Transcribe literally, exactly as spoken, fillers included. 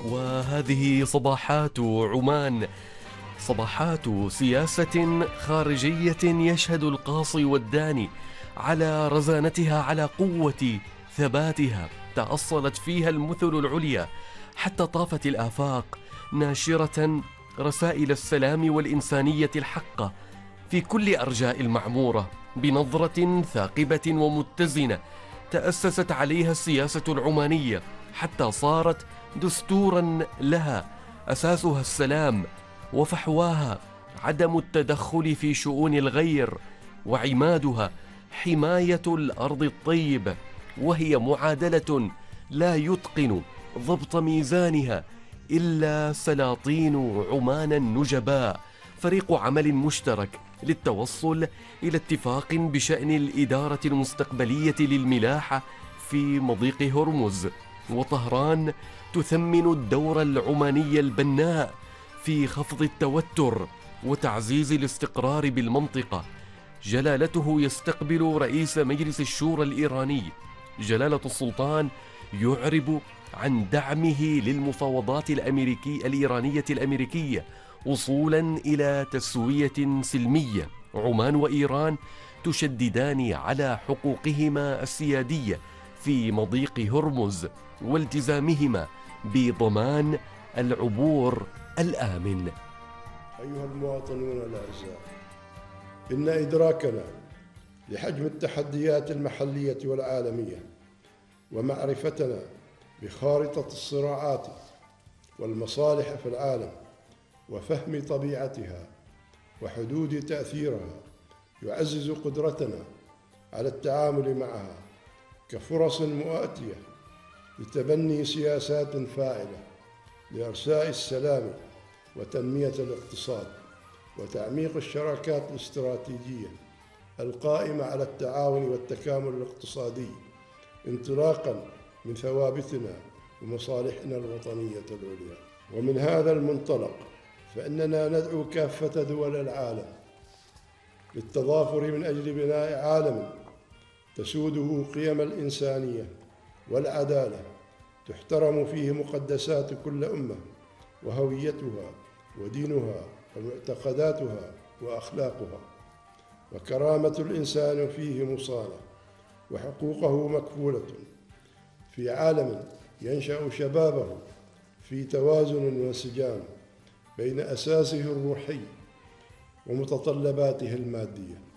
وهذه صباحات عمان، صباحات سياسة خارجية يشهد القاصي والداني على رزانتها، على قوة ثباتها. تأصلت فيها المثل العليا حتى طافت الآفاق، ناشرة رسائل السلام والإنسانية الحقة في كل أرجاء المعمورة، بنظرة ثاقبة ومتزنة تأسست عليها السياسة العمانية حتى صارت دستورا لها، أساسها السلام وفحواها عدم التدخل في شؤون الغير، وعمادها حماية الأرض الطيبة، وهي معادلة لا يتقن ضبط ميزانها إلا سلاطين عمان النجباء، فريق عمل مشترك للتوصل إلى اتفاق بشأن الإدارة المستقبلية للملاحة في مضيق هرمز. وطهران تثمن الدور العماني البناء في خفض التوتر وتعزيز الاستقرار بالمنطقة. جلالته يستقبل رئيس مجلس الشورى الإيراني جلالة السلطان، يعرب عن دعمه للمفاوضات الأمريكي الإيرانية الأمريكية وصولا إلى تسوية سلمية. عمان وإيران تشددان على حقوقهما السيادية في مضيق هرمز والتزامهما بضمان العبور الآمن. أيها المواطنون الأعزاء، إن إدراكنا لحجم التحديات المحلية والعالمية ومعرفتنا بخارطة الصراعات والمصالح في العالم وفهم طبيعتها وحدود تأثيرها يعزز قدرتنا على التعامل معها كفرص مؤاتية لتبني سياسات فاعلة لإرساء السلام وتنمية الاقتصاد وتعميق الشراكات الاستراتيجية القائمة على التعاون والتكامل الاقتصادي، انطلاقاً من ثوابتنا ومصالحنا الوطنية العليا. ومن هذا المنطلق فإننا ندعو كافة دول العالم للتضافر من أجل بناء عالم تسوده قيم الإنسانية والعدالة، تحترم فيه مقدسات كل أمة وهويتها ودينها ومعتقداتها وأخلاقها، وكرامة الإنسان فيه مصانة وحقوقه مكفولة، في عالم ينشأ شبابه في توازن وانسجام بين أساسه الروحي ومتطلباته المادية.